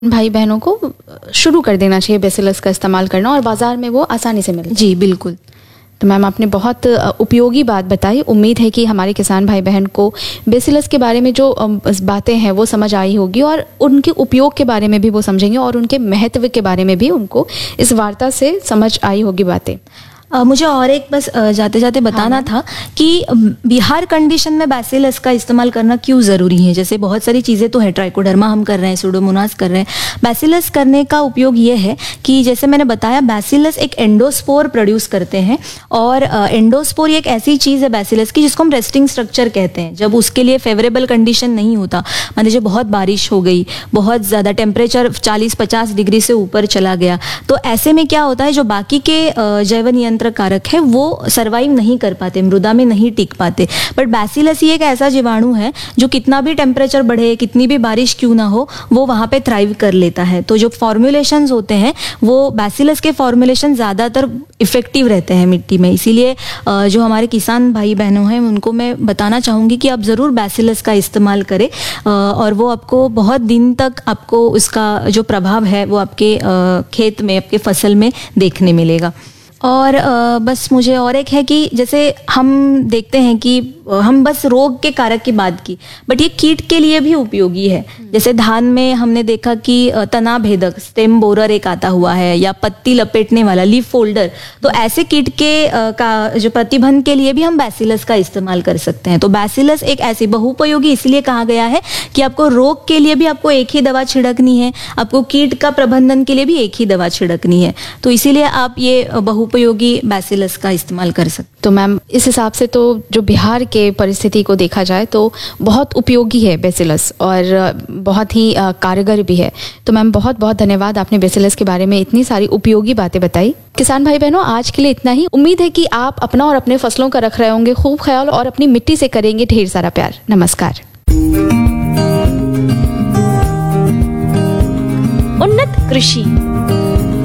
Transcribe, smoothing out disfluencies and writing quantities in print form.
भाई बहनों को शुरू कर देना चाहिए बेसिलस का इस्तेमाल करना और बाज़ार में वो आसानी से मिले। जी बिल्कुल। तो मैम आपने बहुत उपयोगी बात बताई। उम्मीद है कि हमारे किसान भाई बहन को बेसिलस के बारे में जो बातें हैं वो समझ आई होगी और उनके उपयोग के बारे में भी वो समझेंगे और उनके महत्व के बारे में भी उनको इस वार्ता से समझ आई होगी बातें। मुझे और एक बस जाते जाते बताना था कि बिहार कंडीशन में बैसिलस का इस्तेमाल करना क्यों ज़रूरी है। जैसे बहुत सारी चीज़ें तो है, ट्राइकोडर्मा हम कर रहे हैं, सूडोमोनास कर रहे हैं, बैसिलस करने का उपयोग ये है कि जैसे मैंने बताया बैसिलस एक एंडोस्पोर प्रोड्यूस करते हैं और एंडोस्पोर एक ऐसी चीज़ है बैसिलस की जिसको हम रेस्टिंग स्ट्रक्चर कहते हैं। जब उसके लिए फेवरेबल कंडीशन नहीं होता, मान लीजिए बहुत बारिश हो गई, बहुत ज़्यादा टेम्परेचर 40-50 डिग्री से ऊपर चला गया, तो ऐसे में क्या होता है, जो बाकी के जैव नियंत्रण कारक है वो सरवाइव नहीं कर पाते, मृदा में नहीं टिक पाते। बट बैसिलस ही एक ऐसा जीवाणु है जो कितना भी टेम्परेचर बढ़े, कितनी भी बारिश क्यों ना हो, वो वहाँ पे थ्राइव कर लेता है। तो जो फॉर्मुलेशंस होते हैं वो बैसिलस के फॉर्मुलेशन ज़्यादातर इफेक्टिव रहते हैं मिट्टी में। इसीलिए जो हमारे किसान भाई बहनों हैं उनको मैं बताना चाहूँगी कि आप ज़रूर बैसिलस का इस्तेमाल करें और वो आपको बहुत दिन तक आपको उसका जो प्रभाव है वो आपके खेत में, आपके फसल में देखने मिलेगा। और बस मुझे और एक है कि जैसे हम देखते हैं कि हम बस रोग के कारक की बात की, बट ये कीट के लिए भी उपयोगी है। जैसे धान में हमने देखा कि तना भेदक स्टेम बोरर एक आता हुआ है, या पत्ती लपेटने वाला लीफ फोल्डर, तो ऐसे कीट के का जो प्रतिबंध के लिए भी हम बैसिलस का इस्तेमाल कर सकते हैं। तो बैसिलस एक ऐसी बहुपयोगी इसलिए कहा गया है कि आपको रोग के लिए भी आपको एक ही दवा छिड़कनी है, आपको कीट का प्रबंधन के लिए भी एक ही दवा छिड़कनी है, तो इसीलिए आप ये उपयोगी बैसिलस का इस्तेमाल कर सकते। तो मैम इस हिसाब से तो जो बिहार के परिस्थिति को देखा जाए तो बहुत उपयोगी है बेसिलस और बहुत ही कारगर भी है। तो मैम बहुत बहुत धन्यवाद, आपने बेसिलस के बारे में इतनी सारी उपयोगी बातें बताई। किसान भाई बहनों आज के लिए इतना ही। उम्मीद है कि आप अपना और अपने फसलों का रख रहे होंगे खूब ख्याल और अपनी मिट्टी से करेंगे ढेर सारा प्यार। नमस्कार। उन्नत कृषि